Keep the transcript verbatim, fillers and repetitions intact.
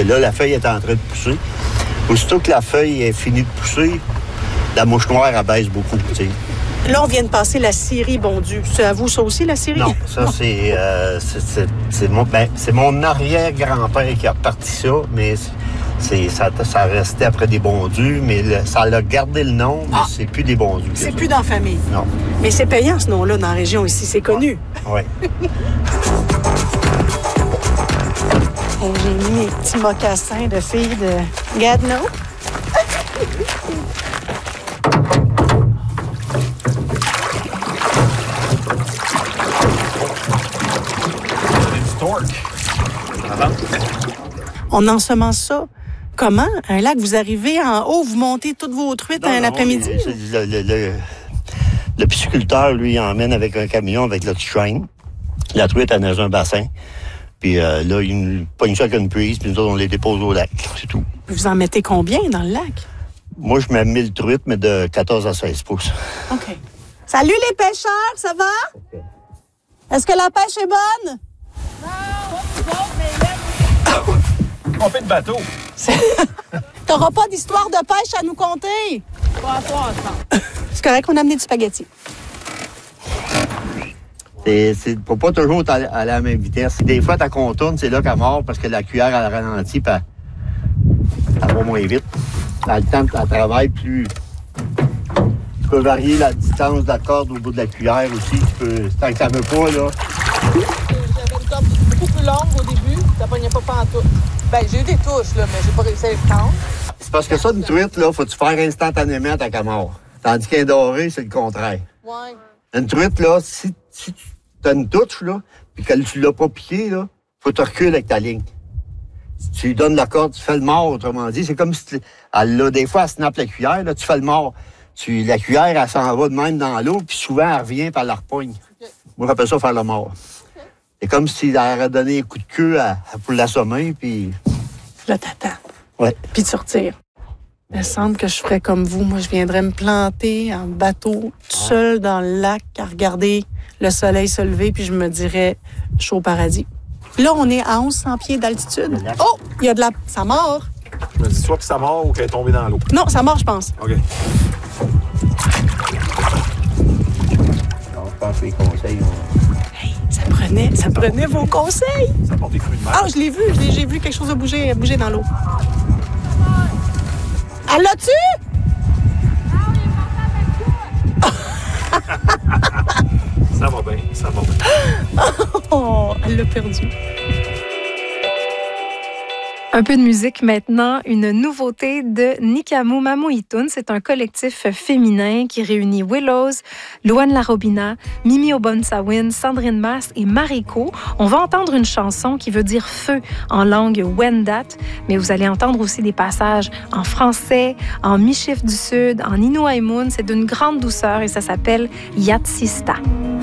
là, la feuille est en train de pousser. Aussitôt que la feuille est finie de pousser, la mouche noire abaisse beaucoup, tu sais. Là, on vient de passer la scierie bondue. C'est à vous, ça aussi, la scierie? Non, ça, c'est, euh, c'est, c'est, c'est, mon, ben, c'est mon arrière-grand-père qui a reparti ça, mais c'est, ça, ça restait après des bondus, mais le, ça a gardé le nom, mais ah, c'est plus des bondus. C'est plus dans la famille? Non. Mais c'est payant, ce nom-là, dans la région ici. C'est connu. Oui. J'ai mis mes petits mocassins de fille de Gatineau. On ensemence ça. Comment? Un lac, vous arrivez en haut, vous montez toutes vos truites non, un non, après-midi? Le, le, le, le pisciculteur, lui, il emmène avec un camion, avec le train. La truite, elle nage un bassin. Puis euh, là, il nous pogne ça avec une prise, puis nous autres, on les dépose au lac. C'est tout. Vous en mettez combien dans le lac? Moi, je mets mille truites, mais de quatorze à seize pouces. OK. Salut les pêcheurs, ça va? Okay. Est-ce que la pêche est bonne? Non, c'est bon, mais on fait de bateau. T'auras pas d'histoire de pêche à nous conter? Pas à toi, ça. C'est correct qu'on a amené du spaghetti. C'est, c'est faut pas toujours aller à la même vitesse. Des fois, ta contourne, c'est là qu'elle mord parce que la cuillère, elle ralentit, puis elle, elle va moins vite. Elle a le temps, elle travaille plus. Tu peux varier la distance de la corde au bout de la cuillère aussi. Tu peux, tant que ça veut pas, là. J'avais une corde beaucoup plus longue au début. Ça pognait pas pantoute. Ben, j'ai eu des touches, là, mais j'ai pas réussi à les prendre. C'est parce que ça, une truite, là, faut-tu faire instantanément ta camore. Tandis qu'un doré, c'est le contraire. Ouais. Une truite, là, si, si tu as une touche, là, puis que tu l'as pas piqué, là, faut te reculer avec ta ligne. Si tu lui donnes la corde, tu fais le mort, autrement dit. C'est comme si tu, elle, là, des fois, elle snappe la cuillère, là, tu fais le mort. Tu, la cuillère, elle s'en va de même dans l'eau, puis souvent, elle revient par la repogne. Okay. Moi, j'appelle ça faire le mort. Okay. C'est comme si elle avait donné un coup de queue à, à, pour l'assommer, puis... Là, t'attends. Ouais. Puis tu retires. Il me semble que je ferais comme vous. Moi, je viendrais me planter en bateau, tout ah. seul dans le lac, à regarder le soleil se lever, puis je me dirais, je suis au paradis. Là, on est à onze cents pieds d'altitude. Oh! Il y a de la... Ça mord. Je me dis soit que ça mord ou qu'elle est tombée dans l'eau. Non, ça mord, je pense. OK. Non, je pense que les conseils... On... Hey, ça prenait, ça prenait vos conseils. Ça porte des crues de mer. Ah, je l'ai vu. Je l'ai, j'ai vu quelque chose de bouger, bouger dans l'eau. Elle l'a-tu? Ça va bien, ça va bien. Oh, elle l'a perdu. Un peu de musique maintenant, une nouveauté de Nikamu Mamuitun. C'est un collectif féminin qui réunit Willows, Louane Larobina, Mimi Obonsawin, Sandrine Masse et Mariko. On va entendre une chanson qui veut dire feu en langue Wendat, mais vous allez entendre aussi des passages en français, en Michif du Sud, en Inuaimun. C'est d'une grande douceur et ça s'appelle Yatsista.